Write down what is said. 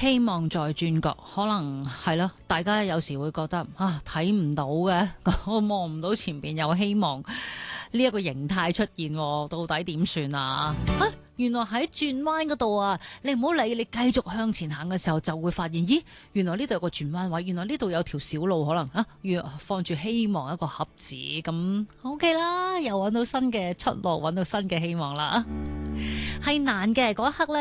希望在轉角，可能係咯，大家有時會覺得睇唔到嘅，我望唔到前邊有希望呢一個形態出現，到底點算啊？原來喺轉彎嗰度啊，你唔好理，你繼續向前行嘅時候就會發現，咦，原來呢度有個轉彎位，原來呢度有條小路，可能放住希望一個盒子，咁 OK 啦，又揾到新嘅出路，揾到新嘅希望啦。係難嘅嗰一刻呢。